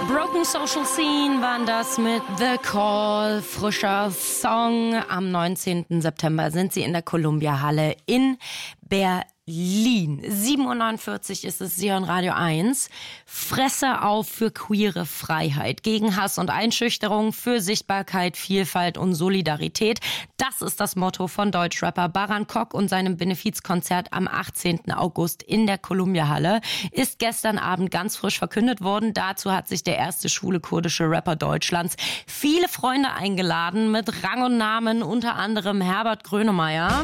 Broken Social Scene waren das mit The Call, frischer Song. Am 19. September sind sie in der Columbia-Halle in Berlin. 7:49 ist es, Sie hören Radio 1. Fresse auf für queere Freiheit, gegen Hass und Einschüchterung, für Sichtbarkeit, Vielfalt und Solidarität. Das ist das Motto von Deutschrapper Baran Kok und seinem Benefizkonzert am 18. August in der Columbia-Halle. Ist gestern Abend ganz frisch verkündet worden. Dazu hat sich der erste schwule kurdische Rapper Deutschlands viele Freunde eingeladen mit Rang und Namen, unter anderem Herbert Grönemeyer,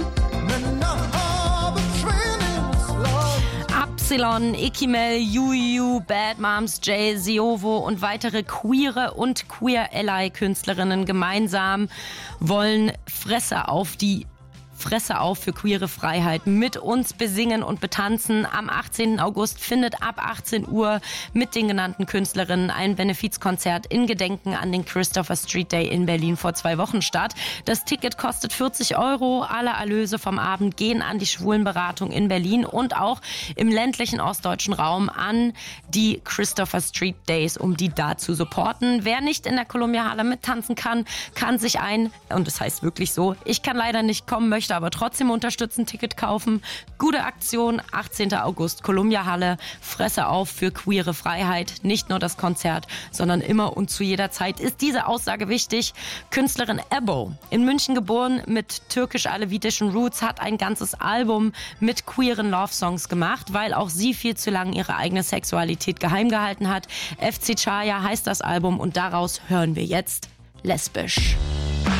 Absilon, Ikimel, Juju, Bad Moms, Jay, Siovo und weitere queere und Queer-Ally-Künstlerinnen gemeinsam wollen Fresse auf für queere Freiheit mit uns besingen und betanzen. Am 18. August findet ab 18 Uhr mit den genannten Künstlerinnen ein Benefizkonzert in Gedenken an den Christopher Street Day in Berlin vor 2 Wochen statt. Das Ticket kostet 40 €. Alle Erlöse vom Abend gehen an die Schwulenberatung in Berlin und auch im ländlichen ostdeutschen Raum an die Christopher Street Days, um die da zu supporten. Wer nicht in der Columbia-Halle mittanzen kann, kann sich und das heißt wirklich so, ich kann leider nicht kommen, möchte aber trotzdem unterstützen, Ticket kaufen. Gute Aktion, 18. August, Columbia-Halle, Fresse auf für queere Freiheit. Nicht nur das Konzert, sondern immer und zu jeder Zeit ist diese Aussage wichtig. Künstlerin Ebo, in München geboren, mit türkisch-alevitischen Roots, hat ein ganzes Album mit queeren Love-Songs gemacht, weil auch sie viel zu lange ihre eigene Sexualität geheim gehalten hat. FC Chaya heißt das Album und daraus hören wir jetzt Lesbisch.